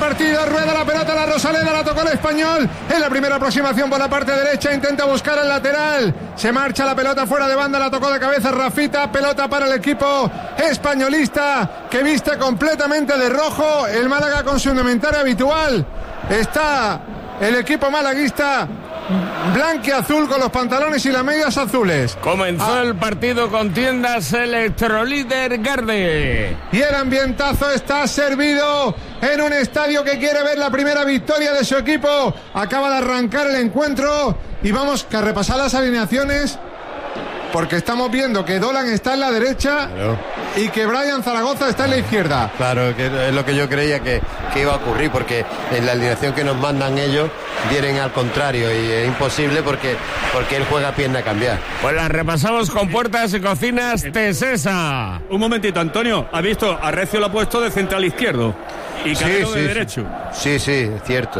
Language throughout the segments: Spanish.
partido, rueda la pelota, la Rosaleda, la tocó el Español, en la primera aproximación por la parte derecha, intenta buscar el lateral, se marcha la pelota fuera de banda, la tocó de cabeza Rafita, pelota para el equipo españolista, que viste completamente de rojo, el Málaga con su indumentaria habitual, está el equipo malaguista blanquiazul con los pantalones y las medias azules. Comenzó el partido con tiendas Electrolíder Garde. Y el ambientazo está servido en un estadio que quiere ver la primera victoria de su equipo. Acaba de arrancar el encuentro y vamos a repasar las alineaciones, porque estamos viendo que Dolan está en la derecha, claro, y que Brian Zaragoza está en la izquierda. Claro, que es lo que yo creía que iba a ocurrir, porque en la alineación que nos mandan ellos vienen al contrario y es imposible porque él juega pierna a cambiar. Pues la repasamos con Puertas y Cocinas Tesesa. Un momentito, Antonio, ¿ha visto? A Recio lo ha puesto de central izquierdo y Calero de derecho. Sí, es cierto.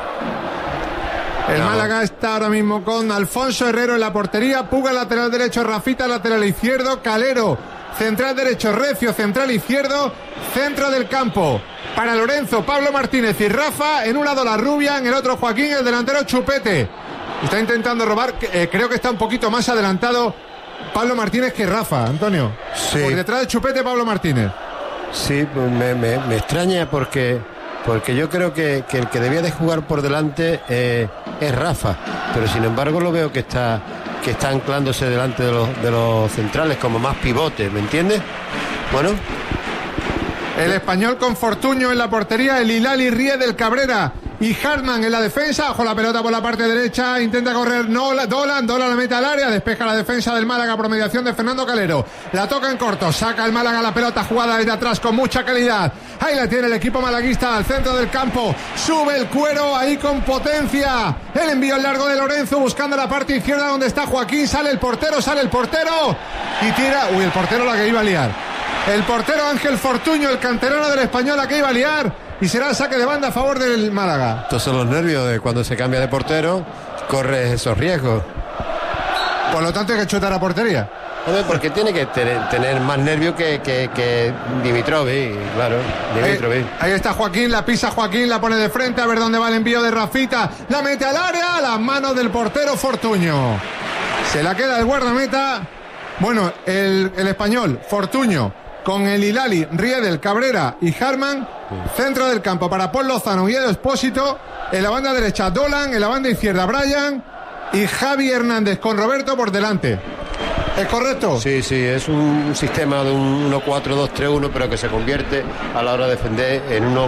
El Málaga está ahora mismo con Alfonso Herrero en la portería, Puga lateral derecho, Rafita lateral izquierdo, Calero central derecho, Recio central izquierdo, centro del campo para Lorenzo, Pablo Martínez y Rafa, en un lado la Rubia, en el otro Joaquín, el delantero Chupete. Está intentando robar, creo que está un poquito más adelantado Pablo Martínez que Rafa, Antonio. Sí. Por detrás de Chupete, Pablo Martínez. Sí, pues me extraña porque yo creo que el que debía de jugar por delante es Rafa, pero sin embargo lo veo que está anclándose delante de los centrales como más pivote, ¿me entiendes? Bueno, el Español con Fortuño en la portería, el Hilali, Riedel, Cabrera y Hartmann en la defensa. Ojo la pelota por la parte derecha, intenta correr Dolan la mete al área, despeja la defensa del Málaga por mediación de Fernando Calero, la toca en corto, saca el Málaga la pelota jugada desde atrás con mucha calidad, ahí la tiene el equipo malaguista al centro del campo, sube el cuero ahí con potencia, el envío al largo de Lorenzo buscando la parte izquierda donde está Joaquín, sale el portero y tira, el portero la que iba a liar, el portero Ángel Fortuño, el canterano del Español, la que iba a liar, y será saque de banda a favor del Málaga. Estos son los nervios de cuando se cambia de portero, corres esos riesgos. Por lo tanto hay que chutar a portería. Porque tiene que tener más nervio que Dimitrovic, claro. Ahí está Joaquín, la pisa Joaquín, la pone de frente, a ver dónde va el envío de Rafita, la mete al área, a las manos del portero Fortuño. Se la queda el guardameta. Bueno, el Español, Fortuño, con el Hilali, Riedel, Cabrera y Hartmann, centro del campo para Paul Lozano y Edo Expósito, en la banda derecha Dolan, en la banda izquierda Brian y Javi Hernández con Roberto por delante. ¿Es correcto? Sí, es un sistema de un 1-4-2-3-1, pero que se convierte a la hora de defender en 1-4-5-1.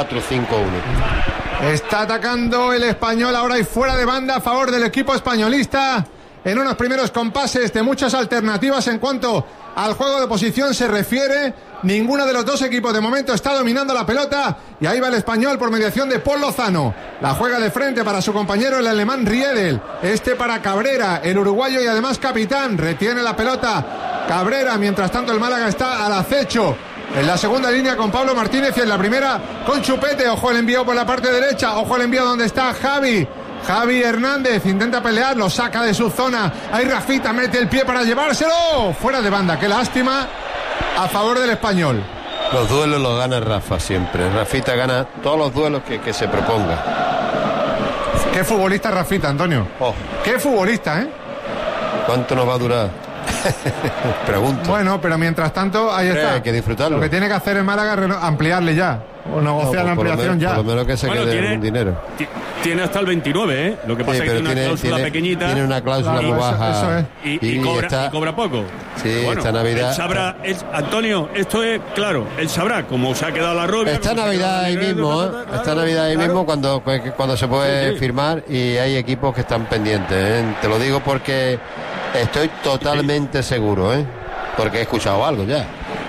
Está atacando el Español ahora y fuera de banda a favor del equipo españolista, en unos primeros compases de muchas alternativas en cuanto al juego de posición se refiere. Ninguno de los dos equipos de momento está dominando la pelota y ahí va el Español por mediación de Paul Lozano, la juega de frente para su compañero el alemán Riedel, para Cabrera, el uruguayo y además capitán, retiene la pelota Cabrera, mientras tanto el Málaga está al acecho en la segunda línea con Pablo Martínez y en la primera con Chupete. Ojo el envío por la parte derecha, ojo el envío donde está Javi Hernández, intenta pelear, lo saca de su zona, ahí Rafita mete el pie para llevárselo, fuera de banda, qué lástima, a favor del Español. Los duelos los gana Rafa siempre, Rafita gana todos los duelos que se proponga. Qué futbolista Rafita, Antonio. Qué futbolista, ¿Cuánto nos va a durar? Pregunto. Bueno, pero mientras tanto, ahí está. Hay que disfrutarlo. Lo que tiene que hacer el Málaga es ampliarle ya. O negociar la ampliación ya. Por lo menos que se quede un dinero. Tiene hasta el 29, Lo que pasa es que tiene una cláusula pequeñita. Tiene una cláusula muy baja. Eso es. Y cobra poco. Sí, bueno, esta Navidad. Él sabrá, Antonio, esto es claro. Él sabrá cómo se ha quedado la Rubia. Esta Navidad ahí mismo, Esta Navidad ahí mismo cuando se puede firmar y hay equipos que están pendientes. Te lo digo porque estoy totalmente seguro, porque he escuchado algo ya.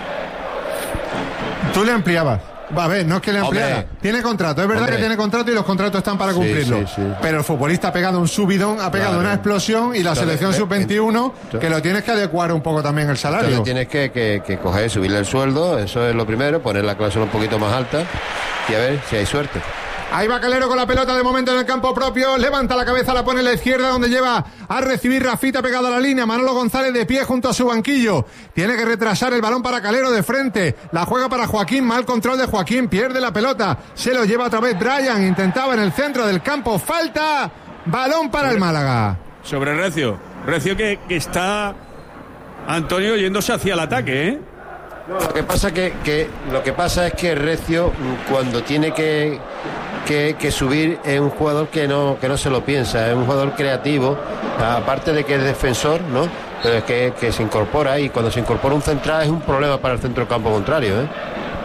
Tú le ampliabas. Va a ver, no es que le ampliara. Tiene contrato, es verdad que tiene contrato y los contratos están para cumplirlo. Sí. Pero el futbolista ha pegado un subidón, ha pegado una explosión y la selección sub-21 que lo tienes que adecuar un poco también el salario. Entonces tienes que coger, subirle el sueldo, eso es lo primero, poner la cláusula un poquito más alta y a ver si hay suerte. Ahí va Calero con la pelota de momento en el campo propio. Levanta la cabeza, la pone en la izquierda, donde lleva a recibir Rafita pegado a la línea. Manolo González de pie junto a su banquillo. Tiene que retrasar el balón para Calero de frente. La juega para Joaquín. Mal control de Joaquín. Pierde la pelota. Se lo lleva otra vez Brian. Intentaba en el centro del campo. Falta. Balón para el Málaga. Sobre Recio. Recio que está, Antonio, yéndose hacia el ataque, ¿eh? No, lo que pasa es que Recio, cuando tiene que subir, es un jugador que no se lo piensa, es un jugador creativo, aparte de que es defensor, ¿no? Pero es que se incorpora, y cuando se incorpora un central es un problema para el centro del campo contrario, ¿eh?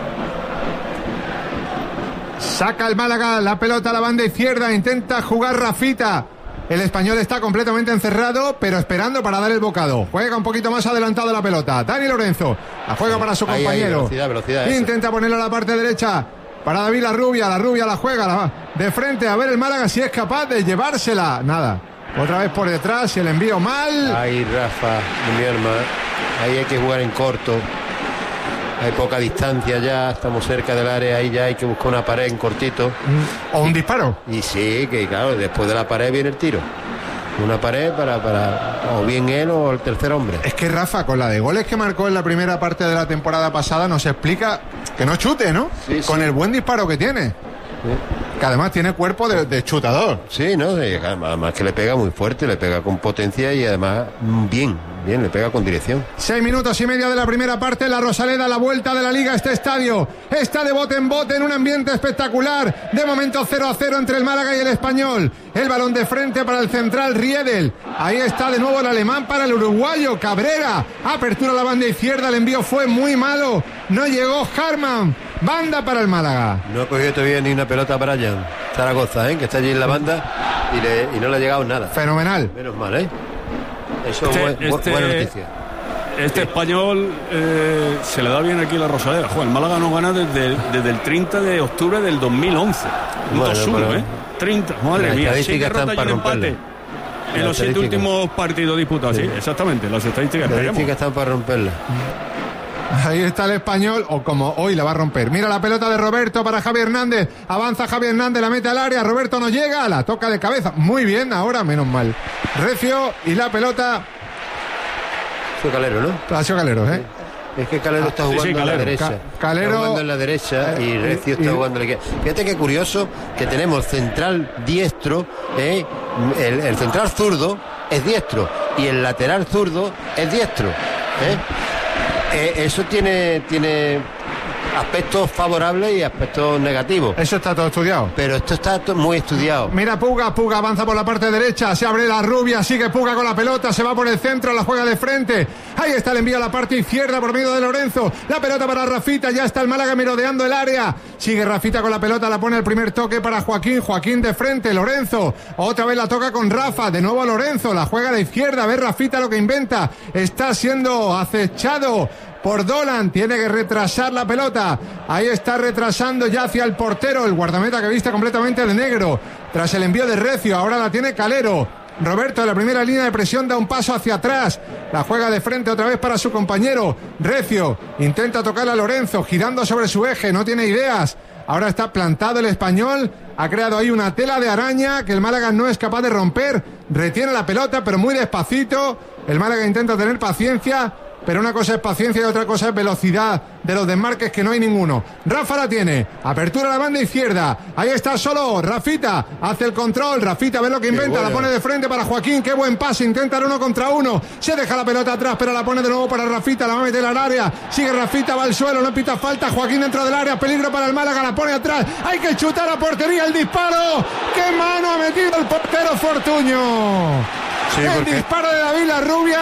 Saca el Málaga la pelota a la banda izquierda, intenta jugar Rafita. El Español está completamente encerrado, pero esperando para dar el bocado. Juega un poquito más adelantado la pelota. Dani Lorenzo la juega para su compañero. Velocidad, intenta ponerla a la parte derecha para David La Rubia la juega de frente. A ver el Málaga si es capaz de llevársela. Nada. Otra vez por detrás y el envío mal. Ahí Rafa, mi hermano. Ahí hay que jugar en corto. Hay poca distancia ya, estamos cerca del área, ahí ya hay que buscar una pared en cortito. O un disparo. Y sí, que claro, después de la pared viene el tiro. Una pared para o bien él o el tercer hombre. Es que Rafa, con la de goles que marcó en la primera parte de la temporada pasada, nos explica que no chute, ¿no? Sí, con el buen disparo que tiene. Sí. Que además tiene cuerpo de chutador. Sí, ¿no? Además que le pega muy fuerte, le pega con potencia y además bien, le pega con dirección. 6 minutos y medio de la primera parte. La Rosaleda, la vuelta de la Liga. Este estadio está de bote en bote en un ambiente espectacular. De momento 0-0 entre el Málaga y el Español. El balón de frente para el central Riedel. Ahí está de nuevo el alemán para el uruguayo Cabrera. Apertura a la banda izquierda. El envío fue muy malo. No llegó Harman. Banda para el Málaga. No ha cogido todavía ni una pelota para Brian Zaragoza, que está allí en la banda y no le ha llegado nada. Fenomenal. Menos mal, ¿eh? Eso es buena noticia. Este Español se le da bien aquí la Rosaleda. Joder, el Málaga no gana desde el 30 de octubre del 2011. Un 2-1, ¿eh? 30, madre mía. 6 derrotas y un empate en los 7 últimos partidos disputados. Sí, exactamente, las estadísticas están para romperla. Ahí está el Español, o como hoy la va a romper. Mira la pelota de Roberto para Javi Hernández. Avanza Javi Hernández, la mete al área. Roberto no llega, la toca de cabeza. Muy bien, ahora menos mal. Recio y la pelota. Fue Calero, ¿no? Ha sido Calero, ¿eh? Es que Calero está jugando en la derecha. Calero está jugando en la derecha y Recio está jugando en la izquierda. Fíjate qué curioso que tenemos central diestro, el central zurdo es diestro y el lateral zurdo es diestro, eso tiene aspectos favorables y aspectos negativos. Eso está todo estudiado. Pero esto está muy estudiado. Mira Puga avanza por la parte derecha, se abre la Rubia, sigue Puga con la pelota, se va por el centro, la juega de frente. Ahí está el envío a la parte izquierda por medio de Lorenzo. La pelota para Rafita, ya está el Málaga merodeando el área. Sigue Rafita con la pelota, la pone el primer toque para Joaquín de frente, Lorenzo. Otra vez la toca con Rafa, de nuevo Lorenzo, la juega de izquierda, a ver Rafita lo que inventa. Está siendo acechado por Dolan, tiene que retrasar la pelota. Ahí está retrasando ya hacia el portero, el guardameta que viste completamente de negro. Tras el envío de Recio, ahora la tiene Calero. Roberto de la primera línea de presión da un paso hacia atrás. La juega de frente otra vez para su compañero. Recio intenta tocar a Lorenzo, girando sobre su eje, no tiene ideas. Ahora está plantado el Español. Ha creado ahí una tela de araña que el Málaga no es capaz de romper. Retiene la pelota, pero muy despacito. El Málaga intenta tener paciencia. Pero una cosa es paciencia y otra cosa es velocidad de los desmarques, que no hay ninguno. Rafa la tiene, apertura a la banda izquierda, ahí está solo Rafita, hace el control, Rafita ve lo que inventa, la pone de frente para Joaquín, qué buen pase, intenta el 1 contra 1, se deja la pelota atrás pero la pone de nuevo para Rafita, la va a meter al área, sigue Rafita, va al suelo, no pita falta, Joaquín dentro del área, peligro para el Málaga, la pone atrás, hay que chutar a portería, el disparo, qué mano ha metido el portero Fortuño, el disparo de David La Rubia.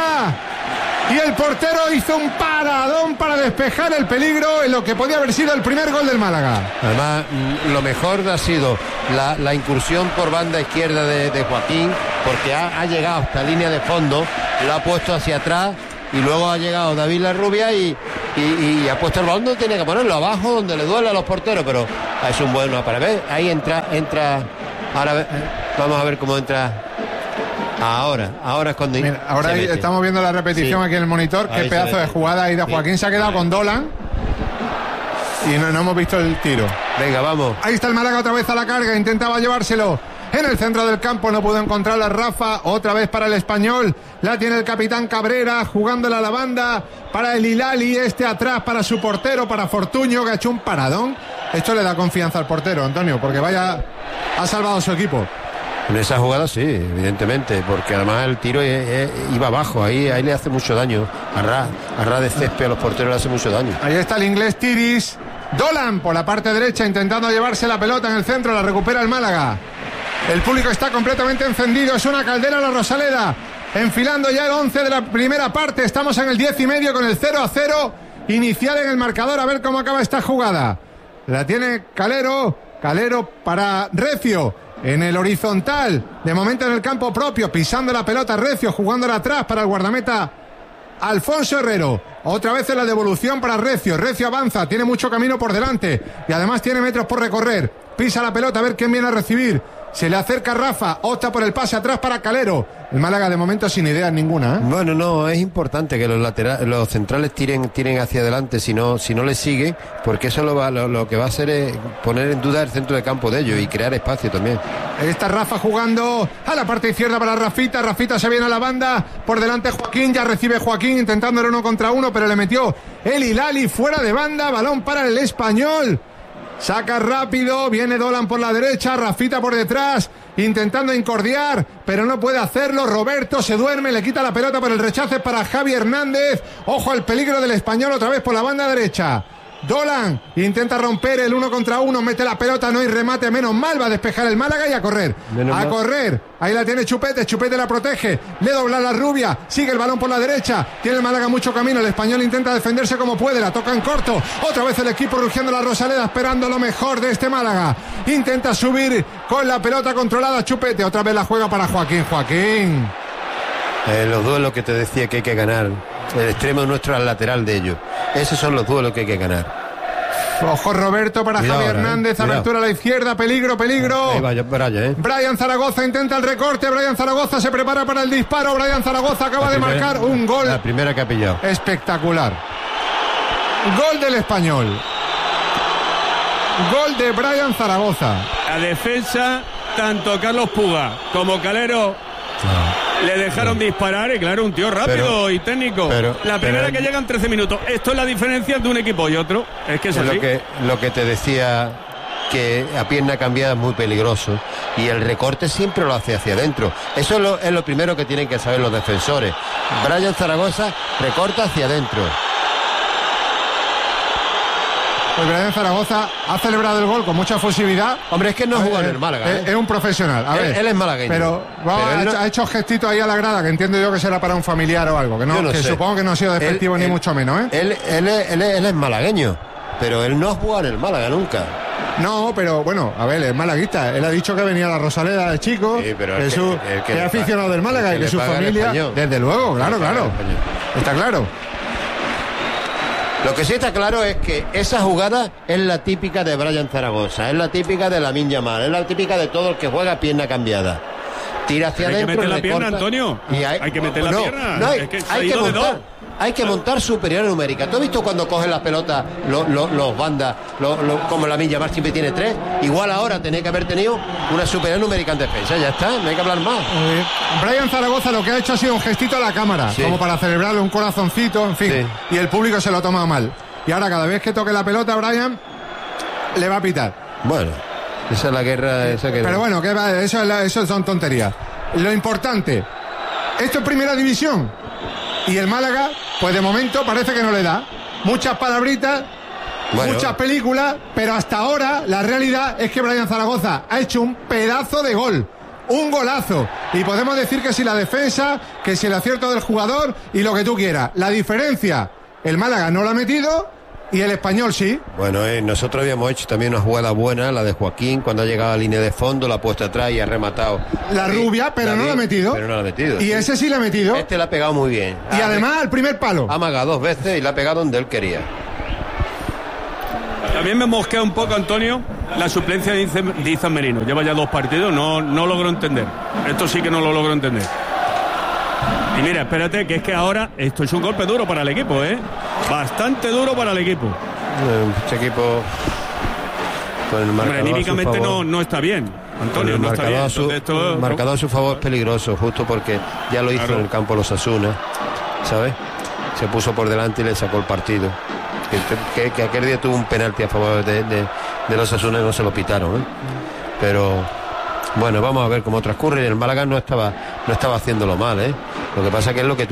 Y el portero hizo un paradón para despejar el peligro en lo que podía haber sido el primer gol del Málaga. Además, lo mejor ha sido la incursión por banda izquierda de Joaquín, porque ha llegado hasta línea de fondo, lo ha puesto hacia atrás y luego ha llegado David La Rubia y ha puesto el balón donde tiene que ponerlo, abajo donde le duele a los porteros, pero es un buen para ver. Ahí entra. Ahora vamos a ver cómo entra. Ahora es cuando... Mira, ahora estamos viendo la repetición aquí en el monitor. Qué pedazo de jugada ahí de Joaquín. Se ha quedado con Dolan y no hemos visto el tiro. Venga, vamos. Ahí está el Málaga otra vez a la carga, intentaba llevárselo en el centro del campo, no pudo encontrarla Rafa, otra vez para el Español, la tiene el capitán Cabrera, jugándola a la banda para el Hilali, atrás para su portero, para Fortuño, que ha hecho un paradón. Esto le da confianza al portero, Antonio, porque ha salvado a su equipo. En esa jugada sí, evidentemente, porque además el tiro iba abajo, ahí le hace mucho daño. A ras de césped a los porteros le hace mucho daño. Ahí está el inglés Tiris. Dolan por la parte derecha intentando llevarse la pelota en el centro, la recupera el Málaga. El público está completamente encendido, es una caldera la Rosaleda, enfilando ya el 11 de la primera parte, estamos en el 10:30 con el 0-0 inicial en el marcador, a ver cómo acaba esta jugada. La tiene Calero para Recio, en el horizontal, de momento en el campo propio, pisando la pelota Recio, jugándola atrás para el guardameta Alfonso Herrero. Otra vez en la devolución para Recio. Recio avanza, tiene mucho camino por delante y además tiene metros por recorrer. Pisa la pelota a ver quién viene a recibir. Se le acerca Rafa, opta por el pase atrás para Calero. El Málaga de momento sin ideas ninguna, ¿eh? Bueno, no, es importante que los centrales tiren hacia adelante, si no le sigue, porque eso lo que va a hacer es poner en duda el centro de campo de ellos y crear espacio también. Ahí está Rafa jugando a la parte izquierda para Rafita. Rafita se viene a la banda, por delante Joaquín, ya recibe Joaquín intentando el 1 contra 1, pero le metió el Hilali fuera de banda, balón para el Español. Saca rápido, viene Dolan por la derecha, Rafita por detrás, intentando incordiar, pero no puede hacerlo. Roberto se duerme, le quita la pelota por el rechace para Javi Hernández. Ojo al peligro del Español otra vez por la banda derecha. Dolan intenta romper el 1 contra 1, mete la pelota, no hay remate, menos mal, va a despejar el Málaga y a correr. Correr, ahí la tiene Chupete la protege, le dobla la Rubia, sigue el balón por la derecha, tiene el Málaga mucho camino, el Español intenta defenderse como puede, la toca en corto, otra vez el equipo rugiendo la Rosaleda, esperando lo mejor de este Málaga, intenta subir con la pelota controlada Chupete, otra vez la juega para Joaquín. Los duelos que te decía que hay que ganar, el extremo nuestro al lateral de ellos, esos son los duelos que hay que ganar. Ojo Roberto para Javi Hernández, abertura a la izquierda, peligro. Ahí vaya, Brian Zaragoza intenta el recorte, Brian Zaragoza se prepara para el disparo, Brian Zaragoza acaba de marcar un gol. La primera que ha pillado. Espectacular. Gol del Español. Gol de Brian Zaragoza. La defensa, tanto Carlos Puga como Calero le dejaron disparar y claro, un tío rápido y técnico. La primera que llegan 13 minutos. Esto es la diferencia de un equipo y otro. Es que es así. Lo que te decía, que a pierna cambiada es muy peligroso y el recorte siempre lo hace hacia adentro. Eso es lo primero que tienen que saber los defensores. Brian Zaragoza recorta hacia adentro. Pues Brian Zaragoza ha celebrado el gol con mucha efusividad. Hombre, es que no juega en el Málaga. Es un profesional. A ver, él es malagueño. Pero ha hecho gestito ahí a la grada, que entiendo yo que será para un familiar o algo. Que supongo que no ha sido despectivo ni mucho menos, ¿eh? Él es malagueño, pero él no juega en el Málaga nunca. No, pero bueno, a ver, es malaguista. Él ha dicho que venía a la Rosaleda de chico, sí, pero que es aficionado del Málaga y que su familia. Desde luego, claro. Está claro. Lo que sí está claro es que esa jugada es la típica de Brian Zaragoza, es la típica de Lamine Yamal, es la típica de todo el que juega pierna cambiada. Tira hacia adentro. Hay que meter la pierna, Antonio. Hay que meter la pierna. No, hay que montar superioridad numérica. ¿Tú has visto cuando cogen las pelotas los bandas, como Lamine Yamal siempre tiene 3? Igual ahora tenía que haber tenido una superioridad numérica en defensa. Ya está, no hay que hablar más. Brian Zaragoza lo que ha hecho ha sido un gestito a la cámara, como para celebrarle un corazoncito, en fin. Sí. Y el público se lo ha tomado mal. Y ahora cada vez que toque la pelota, Brian le va a pitar. Bueno, esa es la guerra. Pero bueno, eso son tonterías. Lo importante, esto es primera división. Y el Málaga, pues de momento parece que no le da. Muchas palabritas, muchas películas, pero hasta ahora la realidad es que Brian Zaragoza ha hecho un pedazo de gol. Un golazo. Y podemos decir que si la defensa, que si el acierto del jugador y lo que tú quieras. La diferencia, el Málaga no lo ha metido y el Español sí. Bueno, nosotros habíamos hecho también una jugada buena, la de Joaquín, cuando ha llegado a la línea de fondo, la ha puesto atrás y ha rematado. La Rubia, pero no la ha metido. Pero no la ha metido. Y sí. Ese sí la ha metido. Este la ha pegado muy bien. Y además al primer palo. Ha amagado 2 veces y la ha pegado donde él quería. También me mosquea un poco, Antonio, la suplencia de Izan Merino. Lleva ya 2 partidos, no logro entender. Esto sí que no lo logro entender. Y mira, espérate, que es que ahora esto es un golpe duro para el equipo, ¿eh? Bastante duro para el equipo. Este equipo Con el marcador anímicamente no está bien, Antonio, no está bien. El marcador a su favor es peligroso, justo porque ya lo hizo en el campo los Osasuna, ¿sabes? Se puso por delante y le sacó el partido. Que aquel día tuvo un penalti a favor de los Osasuna y no se lo pitaron, ¿eh? Pero bueno, vamos a ver cómo transcurre. El Málaga no estaba haciéndolo mal, ¿eh? Lo que pasa que es lo que tú